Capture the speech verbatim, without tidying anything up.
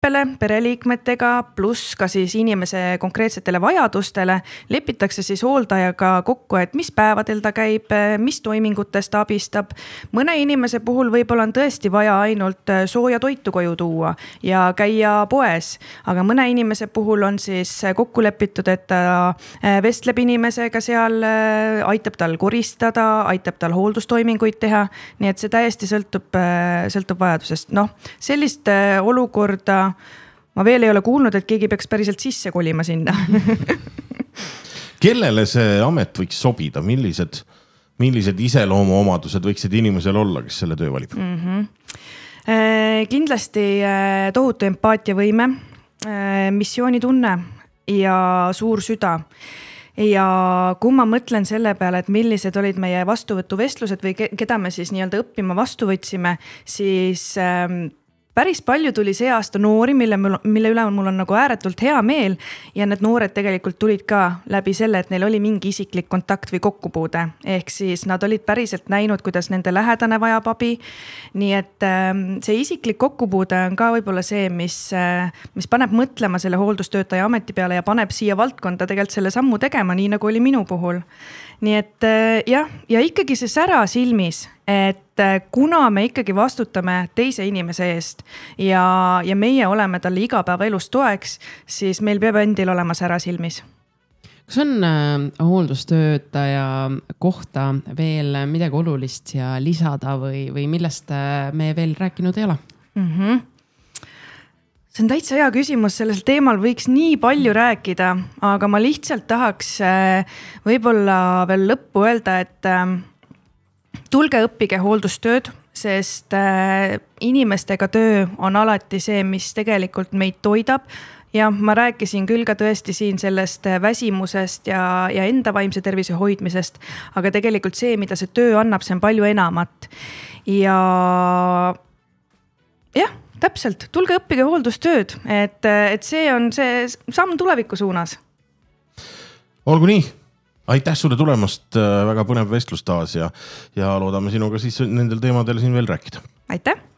inimestele, pereliikmetega, pluss ka siis inimese konkreetsetele vajadustele lepitakse siis hooldajaga kokku, et mis päevadel ta käib, mis toimingutest ta abistab. Mõne inimese puhul võib-olla on tõesti vaja ainult sooja toitu koju tuua ja käia poes, aga mõne inimese puhul on siis kokku lepitud, et ta vestleb inimesega seal, aitab tal koristada, aitab tal hooldustoiminguid teha, nii et see täiesti sõltub, sõltub vajadusest. Noh, sellist olukorda ma veel ei ole kuulnud, et keegi peaks päriselt sisse kolima sinna. Kellele see amet võiks sobida? Millised, millised iseloomuomadused võiksid inimesel olla, kes selle töö valib? Mm-hmm. Kindlasti tohutu empaatiavõime, missioonitunne ja suur süda. Ja kui ma mõtlen selle peale, et millised olid meie vastuvõtuvestlused või keda me siis nii-öelda õppima vastu võtsime, siis päris palju tuli see aasta noori, mille, mille üle mul on nagu ääretult hea meel ja need noored tegelikult tulid ka läbi selle, et neil oli mingi isiklik kontakt või kokkupuude. Ehk siis nad olid päriselt näinud, kuidas nende lähedane vajab abi. Nii et see isiklik kokkupuude on ka võib-olla see, mis, mis paneb mõtlema selle hooldustöötaja ameti peale ja paneb siia valdkonda tegelikult selle sammu tegema, nii nagu oli minu puhul. Nii et jah, ja ikkagi see sära silmis, et kuna me ikkagi vastutame teise inimese eest ja, ja meie oleme talle igapäeva elus toeks, siis meil peab endil olema sära silmis. Kas on hooldustöötaja kohta veel midagi olulist ja lisada või, või millest me veel rääkinud ei ole? Mm-hmm. See on täitsa hea küsimus, sellel teemal võiks nii palju rääkida, aga ma lihtsalt tahaks võib-olla veel lõppu öelda, et tulge õppige hooldustööd, sest inimestega töö on alati see, mis tegelikult meid toidab. Ja ma rääkisin küll ka tõesti siin sellest väsimusest ja, ja enda vaimse tervise hoidmisest, aga tegelikult see, mida see töö annab, see on palju enamat. Ja jah, täpselt, tulge õppige hooldustööd, et, et see on see samm tuleviku suunas. Olgu nii, aitäh sulle tulemast, väga põnev vestlus taas ja, ja loodame sinuga siis nendel teemadel siin veel rääkida. Aitäh!